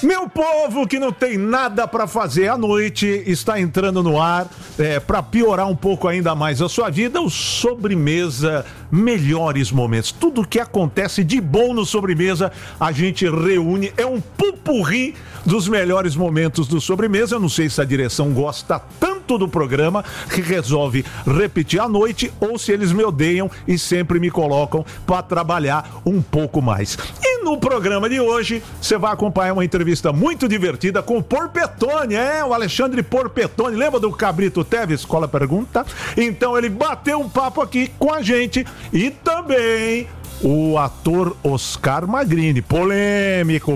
Meu povo que não tem nada pra fazer à noite, está entrando no ar pra piorar um pouco ainda mais a sua vida, o Sobremesa Melhores Momentos. Tudo que acontece de bom no Sobremesa, a gente reúne, é um pupurri dos melhores momentos do Sobremesa. Eu não sei se a direção gosta tanto do programa que resolve repetir à noite ou se eles me odeiam e sempre me colocam pra trabalhar um pouco mais. E no programa de hoje, você vai acompanhar uma entrevista muito divertida com o Porpetone, o Alexandre Porpetone. Lembra do Cabrito Teves? Qual a pergunta? Então ele bateu um papo aqui com a gente e também o ator Oscar Magrini, polêmico,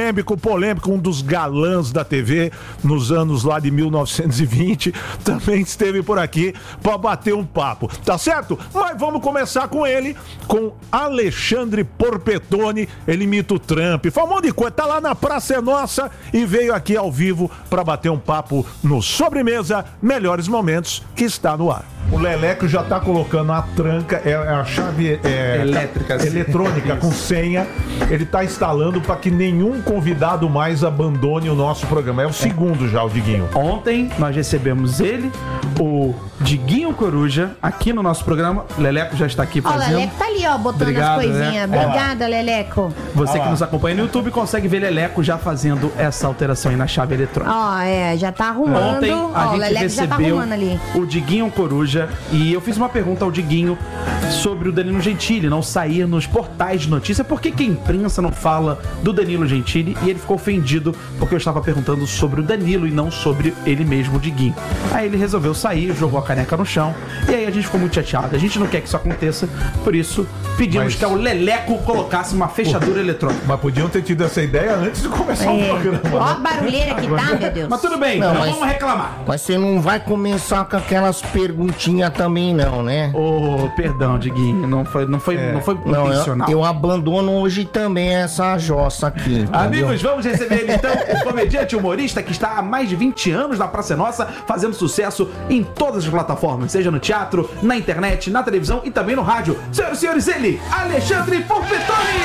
um dos galãs da TV nos anos lá de 1920, também esteve por aqui para bater um papo, tá certo? Mas vamos começar com ele, com Alexandre Porpetone. Ele imita o Trump, fala um monte de coisa, tá lá na Praça é Nossa e veio aqui ao vivo para bater um papo no Sobremesa Melhores Momentos, que está no ar. O Leleco já tá colocando a tranca, a chave eletrônica com senha. Ele tá instalando para que nenhum convidado mais abandone o nosso programa. É o segundo já, o Diguinho. Ontem nós recebemos ele, o Diguinho Coruja, aqui no nosso programa. O Leleco já está aqui fazendo. Ó, o Leleco tá ali, ó, botando as coisinhas. Né? Obrigada, Leleco. Você que nos acompanha no YouTube consegue ver Leleco já fazendo essa alteração aí na chave eletrônica. Ó, já tá arrumando. Ontem a gente Leleco já tá recebeu arrumando ali. o Diguinho Coruja e eu fiz uma pergunta ao Diguinho sobre o Danilo Gentili não sair nos portais de notícia. Por que a imprensa não fala do Danilo Gentili? E ele ficou ofendido porque eu estava perguntando sobre o Danilo e não sobre ele mesmo, o Diguinho. Aí ele resolveu sair, jogou a caneca no chão e aí a gente ficou muito chateado. A gente não quer que isso aconteça, por isso pedimos que o Leleco colocasse uma fechadura eletrônica. Mas podiam ter tido essa ideia antes de começar o programa. Ó a barulheira que tá, meu Deus. Mas tudo bem, não vamos reclamar. Mas você não vai começar com aquelas perguntinhas também não, né? Perdão, Diguinho, não foi intencional. Eu abandono hoje também essa jossa aqui. Entendeu? Amigos, vamos receber ele então, o comediante humorista que está há mais de 20 anos na Praça é Nossa, fazendo sucesso em todas as plataformas, seja no teatro, na internet, na televisão e também no rádio. Senhoras e senhores, ele, Alexandre Porpetone!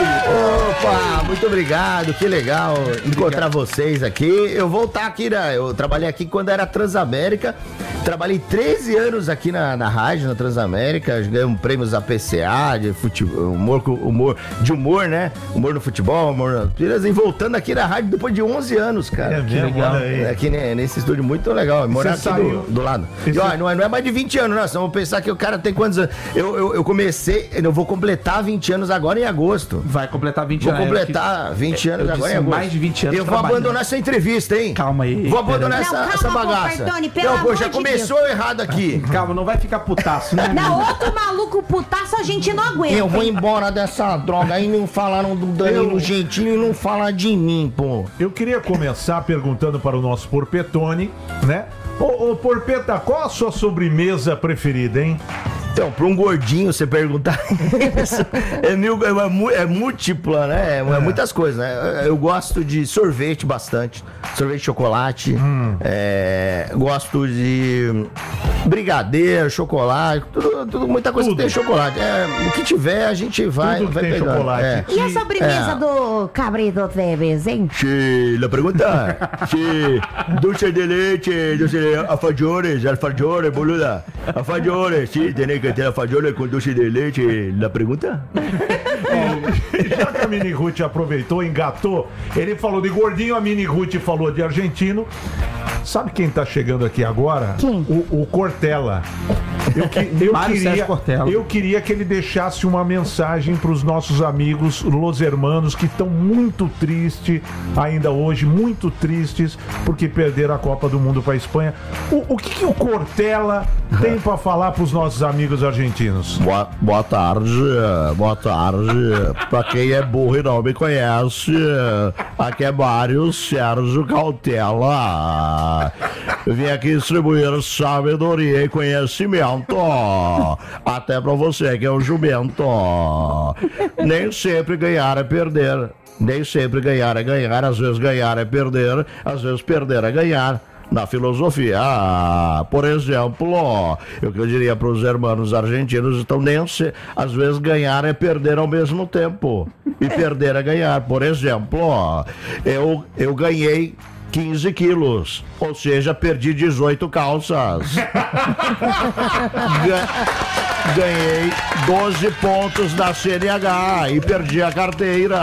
Opa, muito obrigado, que legal encontrar vocês aqui. Eu vou estar aqui, eu trabalhei aqui quando era Transamérica, trabalhei 13 anos aqui na rádio, na Transamérica, ganhei prêmios APCA de futebol, humor, né? Humor no futebol, humor na... E voltando aqui na rádio depois de 11 anos, cara. Que legal. Aqui nesse estúdio muito legal, morar aqui do lado. E ó, não é mais de 20 anos, não, vamos pensar que o cara tem quantos anos? Eu comecei, eu vou completar 20 anos agora em agosto. Vai completar 20 anos. Vou completar 20 anos agora em agosto. Mais de 20 anos. Eu vou abandonar essa entrevista, hein? Calma aí. Vou abandonar essa bagaça. Já começou errado aqui. Calma, não vai ficar putaço, né? Não, outro maluco putaço a gente não aguenta. Eu vou embora dessa droga aí, não falaram do Danilo Gentili e não falar de mim, pô. Eu queria começar perguntando para o nosso Porpetone, né? Ô Porpeta, qual a sua sobremesa preferida, hein? Então, para um gordinho você perguntar isso, é múltipla, né? É muitas coisas, né? Eu gosto de sorvete bastante, sorvete de chocolate, gosto de brigadeiro, chocolate, tudo muita coisa que tem chocolate. O que tiver, a gente vai tem pegando. chocolate. E a sobremesa do Cabrito Teves, hein? Sí, la pregunta. Sí, dulce de leite, alfajores, boluda. Alfajores, sí, tiene que ter alfajores com dulce de leite. La pergunta? Já que a Mini Ruth aproveitou, engatou, ele falou de gordinho, a Mini Ruth falou de argentino. Sabe quem tá chegando aqui agora? Quem? O Cortella. Eu queria que ele deixasse uma mensagem para os nossos amigos Los Hermanos que estão muito tristes ainda hoje, muito tristes porque perderam a Copa do Mundo para a Espanha. O que o Cortella tem para falar para os nossos amigos argentinos? Boa tarde. Pra quem é burro e não me conhece, aqui é Mário Sérgio Cautela. Eu vim aqui distribuir sabedoria e conhecimento, até pra você que é um jumento. Nem sempre ganhar é perder, nem sempre ganhar é ganhar, às vezes ganhar é perder, às vezes perder é ganhar. na filosofia. Por exemplo, o que eu diria para os irmãos argentinos, então às vezes ganhar é perder ao mesmo tempo. E perder é ganhar. Por exemplo, eu ganhei 15 quilos, ou seja, perdi 18 calças. Ganhei 12 pontos da CNH e perdi a carteira.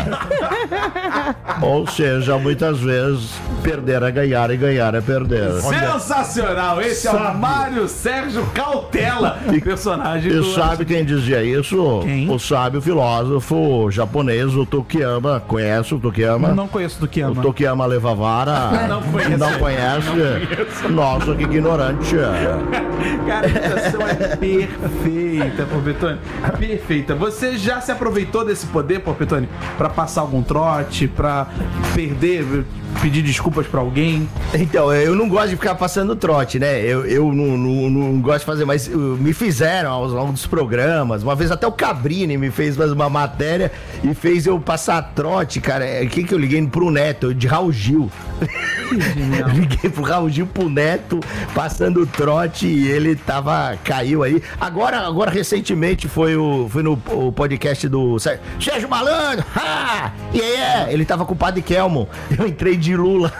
Ou seja, muitas vezes perder é ganhar e ganhar é perder. Sensacional! Esse é o Mário Sérgio Cautela, personagem do... E sabe quem dizia isso? Quem? O sábio filósofo japonês, o Tokiyama. Conhece o Tokiyama? Não conheço o Tokiyama. O Tokiyama Levavara. Não conheço. Não conhece? Nossa, que ignorante. Cara, a imitação é perfeita, Porpetone. Perfeita. Você já se aproveitou desse poder, Porpetone, pra passar algum trote, pra pedir desculpas pra alguém? Então, eu não gosto de ficar passando trote, né? Eu não gosto de fazer, mas me fizeram ao longo dos programas. Uma vez até o Cabrini me fez fazer uma matéria e fez eu passar trote, cara. Quem que eu liguei pro Neto? De Raul Gil. Eu liguei pro Raul Gil, pro Neto, passando trote e ele caiu aí. Agora recentemente foi no podcast do Sérgio Malandro. Ele tava com o Padre Kelmo. Eu entrei de Lula.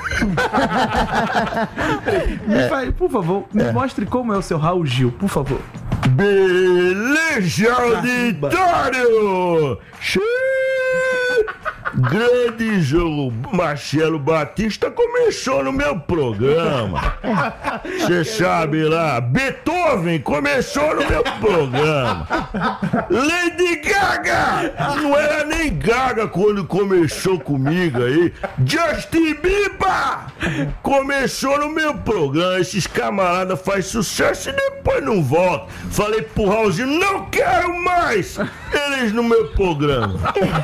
Por favor, me mostre como é o seu Raul Gil, por favor. Beleza auditório! Grande jogo, Marcelo Batista começou no meu programa. Você sabe lá, Beethoven começou no meu programa. Lady Gaga, não era nem Gaga quando começou comigo aí. Justin Bieber começou no meu programa. Esses camaradas fazem sucesso e depois não voltam. Falei pro Raulzinho, não quero mais eles no meu programa.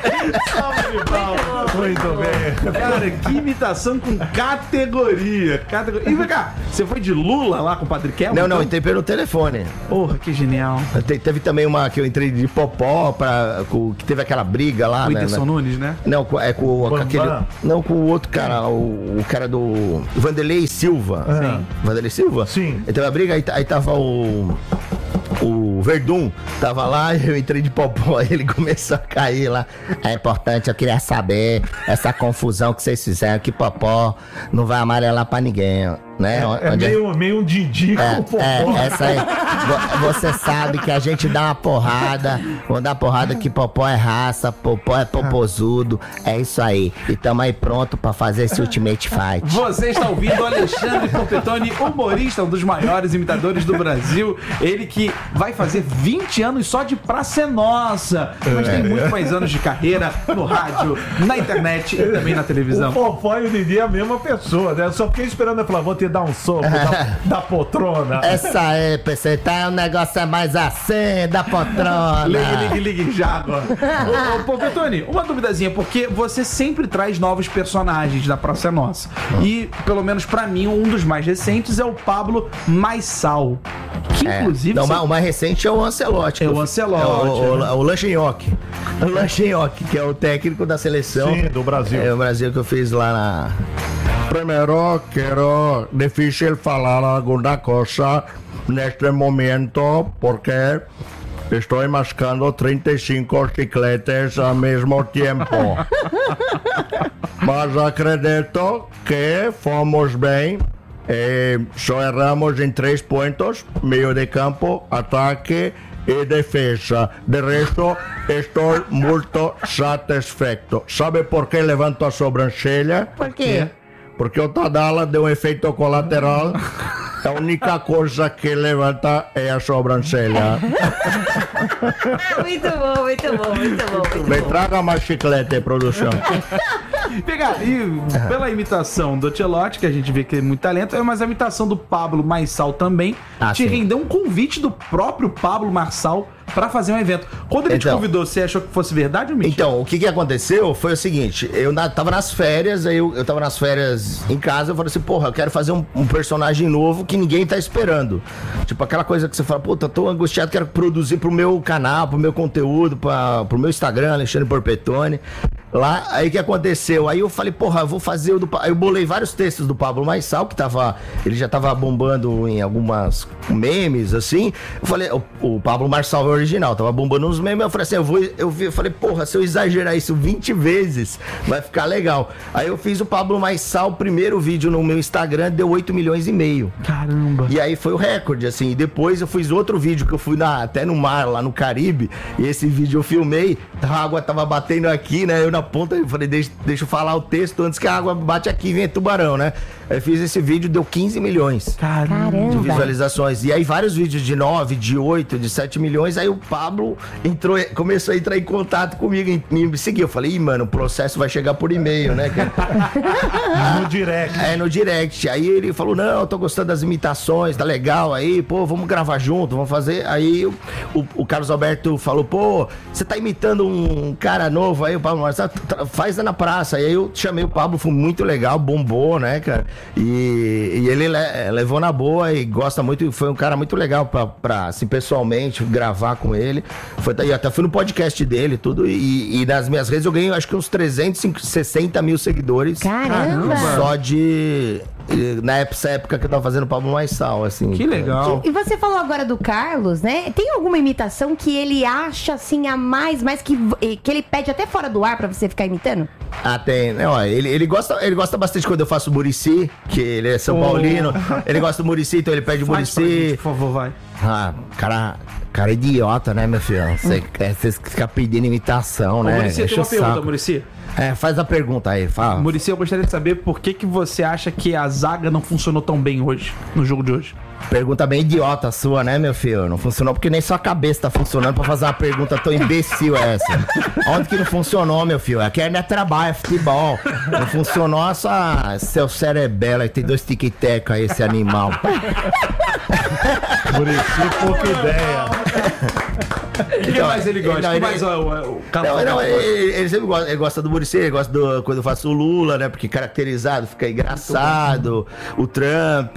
Muito bem. Cara, que imitação com categoria. E vem cá, você foi de Lula lá com o Padre Kelmo? Não, então? entrei pelo telefone. Porra, que genial. Teve também uma que eu entrei de Popó, que teve aquela briga lá, o né? Whindersson Nunes, né? Não, com aquele... Não, com o outro cara, o cara do... Vanderlei Silva. Sim. Vanderlei Silva? Sim. Teve a briga, aí tava o Verdun tava lá, eu entrei de popó, ele começou a cair lá. É importante, eu queria saber essa confusão que vocês fizeram, que popó não vai amarelar pra ninguém, né? Meio um Didi com popó. Essa aí. Você sabe que a gente dá uma porrada, vamos dar porrada que popó é raça, popó é popozudo, é isso aí. E tamo aí pronto pra fazer esse Ultimate Fight. Você está ouvindo Alexandre Porpetone, humorista, um dos maiores imitadores do Brasil. Ele que vai fazer 20 anos só de Praça é Nossa, mas tem muito mais anos de carreira no rádio, na internet e também na televisão. O Popó e o Didi é a mesma pessoa, né? Eu só fiquei esperando ele falar, vou te dar um soco da poltrona. Essa aí, PC, tá, o negócio é mais assim, da poltrona. Ligue já agora. Ô, Porpetone, uma duvidazinha, porque você sempre traz novos personagens da Praça é Nossa. E, pelo menos pra mim, um dos mais recentes é o Pablo Maissal. Que, inclusive... Não, o mais recente é o Ancelotti. É o Ancelotti. O Lanchinhoque. O Lanchinhoque, que é o técnico da seleção. Sim, do Brasil. É o Brasil que eu fiz lá na... Primeiro, quero difícil falar alguma coisa neste momento, porque estou mascando 35 chicletes ao mesmo tempo. Mas acredito que fomos bem. Só erramos em 3 pontos: meio de campo, ataque e defesa. De resto, estou muito satisfeito. Sabe por que levanto a sobrancelha? Por quê? Porque o Tadala deu um efeito colateral. A única coisa que levanta é a sobrancelha. Muito bom, muito bom, muito bom. Me traga mais chiclete, produção. E pela imitação do Ancelotti, que a gente vê que tem muito talento, mas a imitação do Pablo Maissal também te sim. rendeu um convite do próprio Pablo Maissal pra fazer um evento. Quando ele te convidou, você achou que fosse verdade ou mentira? Então, o que aconteceu foi o seguinte, eu tava nas férias, aí eu tava nas férias em casa, eu falei assim, porra, eu quero fazer um personagem novo que ninguém tá esperando. Tipo, aquela coisa que você fala, puta, tô angustiado, quero produzir pro meu canal, pro meu conteúdo, pro meu Instagram, Alexandre Porpetone. Lá, aí o que aconteceu? Aí eu falei, porra, eu vou fazer o do... Aí eu bolei vários textos do Pablo Marçal, que ele já tava bombando em algumas memes, assim. Eu falei, o Pablo Marçal é o original, tava bombando uns memes. Eu falei assim, eu falei, porra, se eu exagerar isso 20 vezes, vai ficar legal. Aí eu fiz o Pablo Marçal, o primeiro vídeo no meu Instagram, deu 8 milhões e meio. Caramba! E aí foi o recorde, assim. E depois eu fiz outro vídeo que eu fui até no mar, lá no Caribe, e esse vídeo eu filmei, a água tava batendo aqui, né? Eu na ponta, eu falei, deixa eu falar o texto antes que a água bate aqui e vem tubarão, né? Aí fiz esse vídeo, deu 15 milhões Caramba. de visualizações. E aí vários vídeos de 9, de 8, de 7 milhões. Aí o Pablo começou a entrar em contato comigo, me seguiu. Eu falei, mano, o processo vai chegar por e-mail, né, cara? No direct. No direct. Aí ele falou, não, eu tô gostando das imitações, tá legal aí, pô, vamos gravar junto, vamos fazer. Aí o Carlos Alberto falou, pô, você tá imitando um cara novo aí, o Pablo Marçal, faz na praça. Aí eu chamei o Pablo, foi muito legal, bombou, né, cara? E ele levou na boa e gosta muito, foi um cara muito legal pra assim, pessoalmente, gravar com ele. Eu até fui no podcast dele, tudo, e nas minhas redes eu ganhei, acho que uns 360 mil seguidores. Caramba! Só nessa época que eu tava fazendo o Pablo Marçal, assim. Que legal. E você falou agora do Carlos, né? Tem alguma imitação que ele acha, assim, a mais que ele pede até fora do ar pra você ficar imitando? Tem. Não, ele gosta bastante quando eu faço o Muricy, que ele é São Paulino. Ele gosta do Muricy, então ele pede o Muricy. Por favor, vai. Cara idiota, né, meu filho? Você fica pedindo imitação, né? Muricy, tem uma pergunta, Muricy. Faz a pergunta aí, fala. Muricy, eu gostaria de saber por que você acha que a zaga não funcionou tão bem hoje, no jogo de hoje. Pergunta bem idiota sua, né, meu filho? Não funcionou porque nem sua cabeça tá funcionando pra fazer uma pergunta tão imbecil essa. Onde que não funcionou, meu filho? Aqui não é trabalho, é futebol. Não funcionou seu cerebelo aí, tem 2 tic-tac aí, esse animal. Muricy, pouca ideia. O que mais ele gosta? Ele sempre gosta, ele gosta do Muricy, ele gosta quando eu faço o Lula, né? Porque caracterizado, fica engraçado. O Trump,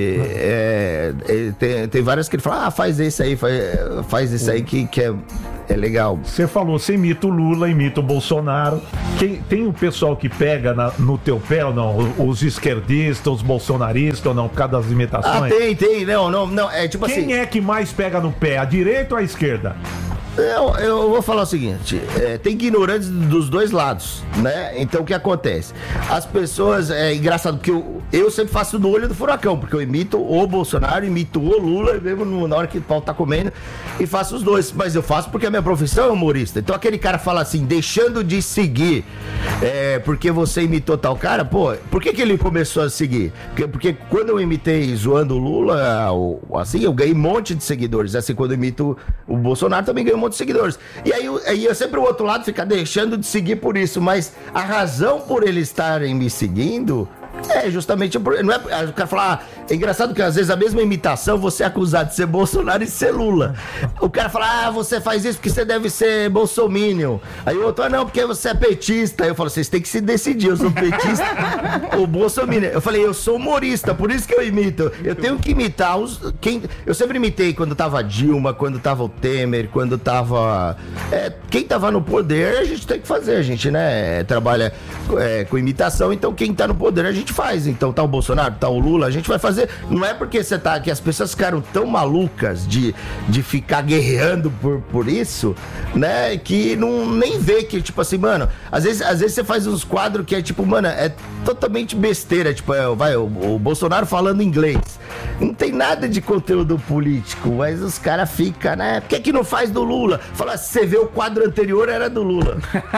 tem várias que ele fala, faz esse aí, faz isso aí que é legal. Você falou, você imita o Lula, imita o Bolsonaro. Tem o pessoal que pega no teu pé ou não? Os esquerdistas, os bolsonaristas ou não? Por causa das imitações? Tem. Não. É tipo assim. Quem é que mais pega no pé? A direita ou a esquerda? Eu vou falar o seguinte, tem ignorantes dos dois lados, né? Então o que acontece? As pessoas, é engraçado porque eu sempre faço no olho do furacão, porque eu imito o Bolsonaro, imito o Lula, mesmo na hora que o pau tá comendo, e faço os dois, mas eu faço porque a minha profissão é humorista. Então aquele cara fala assim, deixando de seguir, porque você imitou tal cara, pô, por que ele começou a seguir? Porque quando eu imitei zoando o Lula, assim, eu ganhei um monte de seguidores, assim, quando eu imito o Bolsonaro também ganhei um monte de seguidores. E aí eu sempre o outro lado fica deixando de seguir por isso, mas a razão por eles estarem me seguindo é justamente não é, o cara fala, é engraçado que às vezes a mesma imitação você é acusado de ser Bolsonaro e ser Lula. O cara fala, você faz isso porque você deve ser bolsominion. Aí o outro, não, porque você é petista. Aí eu falo, vocês têm que se decidir, eu sou petista ou bolsominion. Eu falei, eu sou humorista, por isso que eu imito. Eu tenho que imitar eu sempre imitei quando tava Dilma, quando tava o Temer, quando tava quem tava no poder, a gente tem que fazer, a gente, né, trabalha com imitação, então quem tá no poder a gente faz. Então tá o Bolsonaro, tá o Lula, a gente vai fazer. Não é porque você tá aqui, as pessoas ficaram tão malucas de ficar guerreando por isso, né, que nem vê que, tipo assim, mano, às vezes você faz uns quadros que é tipo, mano, é totalmente besteira, tipo, o Bolsonaro falando inglês. Não tem nada de conteúdo político, mas os caras ficam, né, por que não faz do Lula? Fala, se você vê o quadro anterior, era do Lula.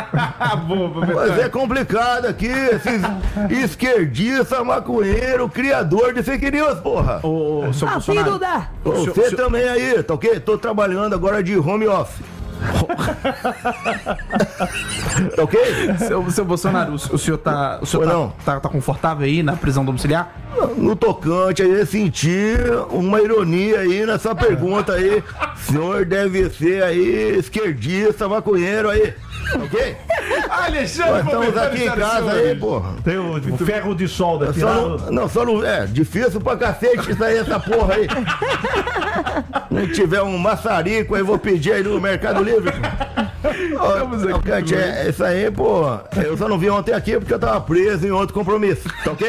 Mas é complicado aqui, esses esquerdista, maconheiro, criador de fake news, porra. Filho da... Você também aí, tá ok? Tô trabalhando agora de home office. Ok? Seu Bolsonaro, o senhor tá confortável aí na prisão domiciliar? No tocante aí, eu senti uma ironia aí nessa pergunta aí. O senhor deve ser aí esquerdista, maconheiro aí. Ok? Alexandre, estamos aqui em casa aí, porra. Tem o ferro de solda. Só não. É difícil pra cacete isso aí, essa porra aí. Se tiver um maçarico aí, vou pedir aí no Mercado Livre. É isso aí, pô. Eu só não vim ontem aqui porque eu tava preso em outro compromisso. Tá ok?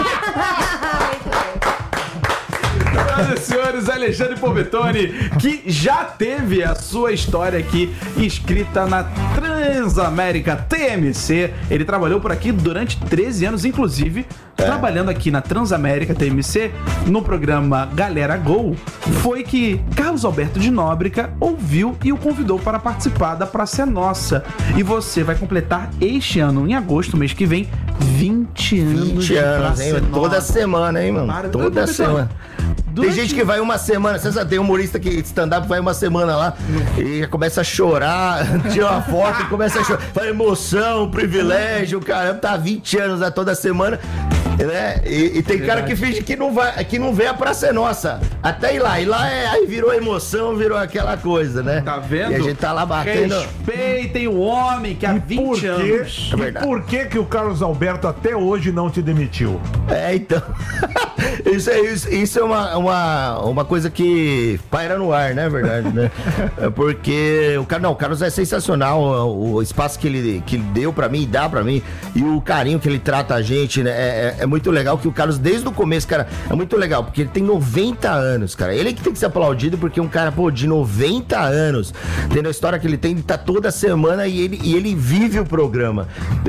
Senhoras e senhores, Alexandre Povetone, que já teve a sua história aqui escrita na Transamérica TMC. Ele trabalhou por aqui durante 13 anos, inclusive, trabalhando aqui na Transamérica TMC, no programa Galera Gol, foi que Carlos Alberto de Nóbrega ouviu e o convidou para participar da Praça é Nossa. E você vai completar este ano, em agosto, mês que vem, 20 anos. 20 anos, hein? Toda semana, hein, mano? Toda semana. Tem gente que vai uma semana, você sabe, tem humorista que stand-up vai uma semana lá e começa a chorar, tira uma foto e começa a chorar. Fala emoção, privilégio, caramba, tá 20 anos lá toda semana. Né? E tem cara que finge que não vai, que não vê a Praça é Nossa. Até ir lá. Aí virou emoção, virou aquela coisa, né? Tá vendo? E a gente tá lá batendo. Respeitem o homem que há 20 anos. E por que o Carlos Alberto até hoje não te demitiu? Então. Isso é uma coisa que paira no ar, né? Verdade, né? Porque o Carlos é sensacional. O espaço que ele deu pra mim, dá pra mim, e o carinho que ele trata a gente, né? É muito legal que o Carlos, desde o começo, cara, é muito legal, porque ele tem 90 anos, cara. Ele que tem que ser aplaudido, porque um cara, pô, de 90 anos, tendo a história que ele tem, ele tá toda semana e ele vive o programa.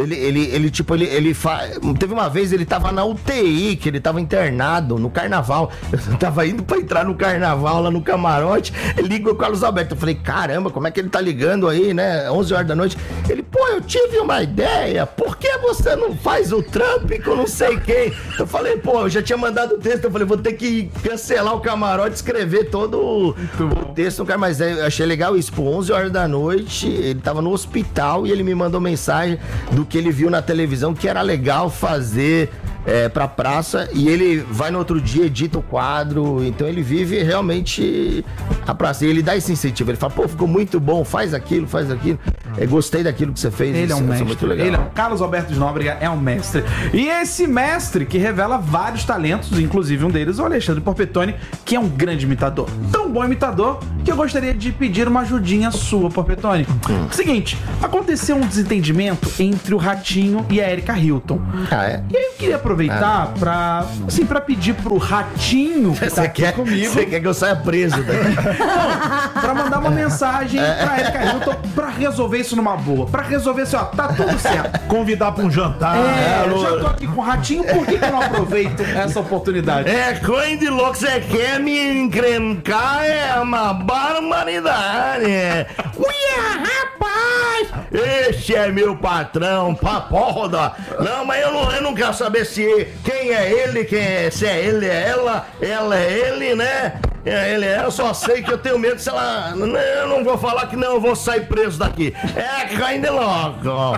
Teve uma vez, ele tava na UTI, que ele tava internado no carnaval. Eu tava indo pra entrar no carnaval, lá no camarote, liga o Carlos Alberto. Eu falei, caramba, como é que ele tá ligando aí, né? 11 horas da noite. Ele, pô, eu tive uma ideia, por que você não faz o Trump com não sei quem? Eu falei, pô, eu já tinha mandado o texto, eu falei, vou ter que cancelar o camarote, escrever todo o texto, cara, mas eu achei legal isso, pô, 11 horas da noite, ele tava no hospital e ele me mandou mensagem do que ele viu na televisão, que era legal fazer pra praça, e ele vai no outro dia, edita o quadro, então ele vive realmente a praça, e ele dá esse incentivo, ele fala, pô, ficou muito bom, faz aquilo, gostei daquilo que você fez. Ele é um mestre, muito legal. ele é Carlos Alberto de Nóbrega, é um mestre, e esse mestre que revela vários talentos, inclusive um deles, o Alexandre Povetone, que é um grande imitador, tão bom imitador, que eu gostaria de pedir uma ajudinha sua, Povetone. Seguinte, aconteceu um desentendimento entre o Ratinho e a Erika Hilton. E aí eu queria aproveitar pra pedir pro Ratinho que tá aqui comigo. Você quer que eu saia preso daqui? Não, pra mandar uma mensagem pra Erika Hilton pra resolver isso numa boa. Pra resolver assim, ó, tá tudo certo. Convidar pra um jantar. Eu já tô aqui com o Ratinho, por que eu não aproveito essa oportunidade? Coisa de louco, você quer me encrencar, é uma barbaridade. Uia, rapaz! Este é meu patrão, papoda. Não, mas eu não quero saber quem é ele, se é ele, é ela é ele, né? Eu só sei que eu tenho medo se ela... Eu não vou falar que não, eu vou sair preso daqui. Coisa louco.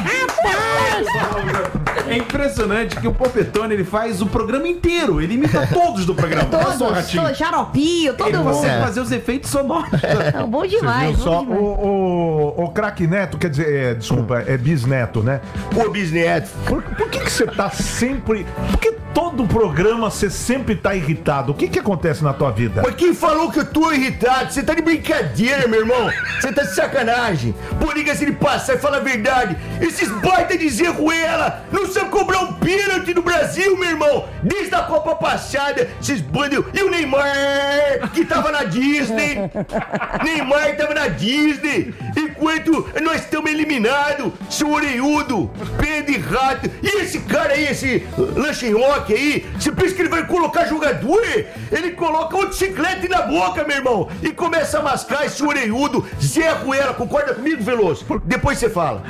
É impressionante que o Povetone, ele faz o programa inteiro. Ele imita todos do programa. Todos, Xaropinho, todo ele mundo. Ele consegue fazer os efeitos sonoros. É bom demais. Só o craque Neto, quer dizer, desculpa, é bisneto, né? O bisneto. Por que você tá sempre... Por que todo programa você sempre tá irritado? O que acontece na tua vida? Mas quem falou que eu tô irritado? Você tá de brincadeira, meu irmão. Você tá de sacanagem. Por liga-se de passar e fala a verdade. Esses baita de Zé Ruela não sabem cobrar um pênalti no Brasil, meu irmão. Desde a Copa passada, esses bandos... E o Neymar, que tava na Disney. Neymar tava na Disney. Enquanto nós estamos eliminados, seu orelhudo, pé de rato. E esse cara aí, esse Lanchinhoque aí, você pensa que ele vai colocar jogador? Ele coloca uma bicicleta na boca, meu irmão, e começa a mascar esse orelhudo, Zé Ruela. Concorda comigo, Veloso? Depois você fala.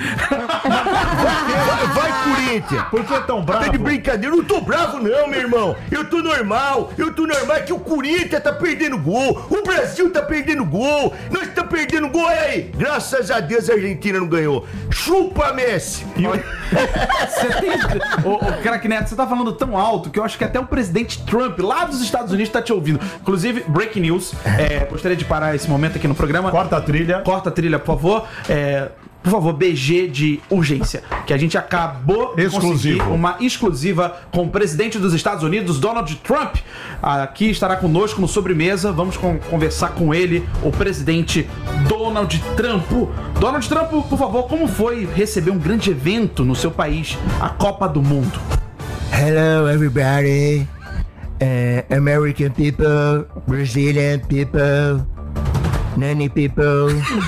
Vai, Corinthians. Por que tão bravo? Tá de brincadeira. Eu não tô bravo não, meu irmão. Eu tô normal. É que o Corinthians tá perdendo gol. O Brasil tá perdendo gol. Nós tá perdendo perdendo gol aí. Graças a Deus a Argentina não ganhou. Chupa, Messi. Você tem... Ô, craque Neto, você tá falando tão alto que eu acho que até o presidente Trump, lá dos Estados Unidos, tá te ouvindo. Inclusive, breaking news. Gostaria de parar esse momento aqui no programa. Corta a trilha. Corta a trilha, por favor. Por favor, BG de urgência. Que a gente acabou de conseguir uma exclusiva com o presidente dos Estados Unidos, Donald Trump. Aqui estará conosco no Sobremesa. Vamos conversar com ele, o presidente Donald Trump. Donald Trump, por favor, como foi receber um grande evento no seu país, a Copa do Mundo? Hello, everybody. American people, Brazilian people, nanny people,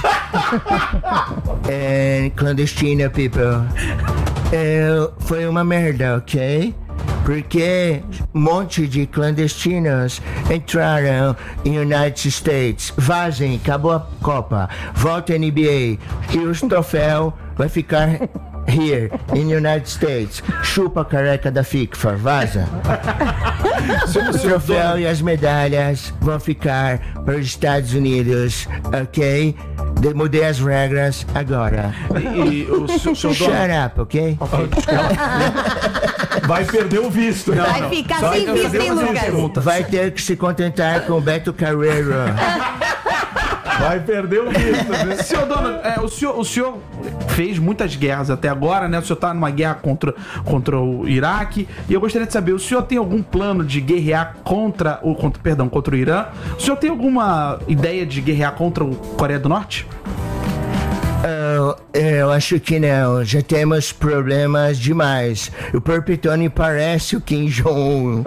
and clandestino people. Foi uma merda, ok? Porque um monte de clandestinos entraram em United States. Vazem, acabou a Copa. Volta a NBA. E os troféus vai ficar here, in United States. Chupa a careca da FIFA, vaza. O troféu e as medalhas vão ficar para os Estados Unidos, ok? Mudei as regras agora. E o seu Shut up, ok? Vai perder o visto. Vai ficar sem visto, hein, Lucas? Vai ter que se contentar com o Beto Carreiro. Vai perder o visto, né? Senhor Donald, o senhor fez muitas guerras até agora, né? O senhor tá numa guerra contra o Iraque. E eu gostaria de saber, o senhor tem algum plano de guerrear contra o Irã? O senhor tem alguma ideia de guerrear contra o Coreia do Norte? Eu acho que não, já temos problemas demais. O Perpetone parece o Kim Jong-un.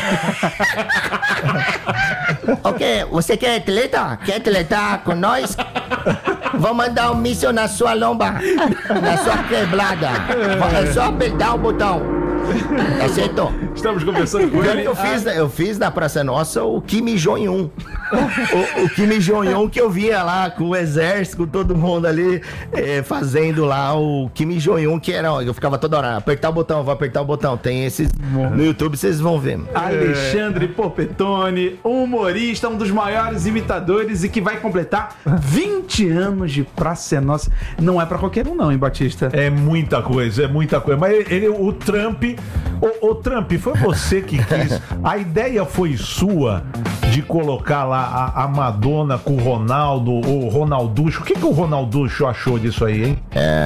Ok, você quer atleta? Quer atletar com nós? Vou mandar um míssil na sua lomba, na sua quebrada. É só apertar o botão. Aceitou? Estamos conversando com ele. Eu fiz na Praça Nossa o Kim Jong-un. O Kim Jong-un que eu via lá com o exército, com todo mundo ali fazendo lá o Kim Jong-un, que era, eu ficava toda hora, apertar o botão, vou apertar o botão. Tem esses no YouTube, vocês vão ver. Alexandre Porpetone, humorista, um dos maiores imitadores e que vai completar 20 anos de Praça Nossa. Não é pra qualquer um não, hein, Batista? É muita coisa. Mas o Trump... O Trump, foi você que quis. A ideia foi sua de colocar lá a Madonna com o Ronaldo, o Ronalducho. O que o Ronalducho achou disso aí, hein?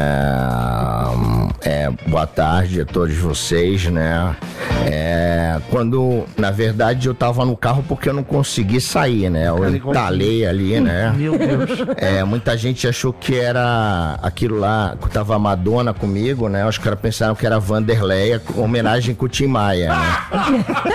Boa tarde a todos vocês, né? Quando, na verdade, eu tava no carro porque eu não consegui sair, né? Eu entalei ali, né? Meu Deus. Muita gente achou que era aquilo lá, que tava a Madonna comigo, né? Os caras pensaram que era Vanderleia, homenagem com o Tim Maia, né?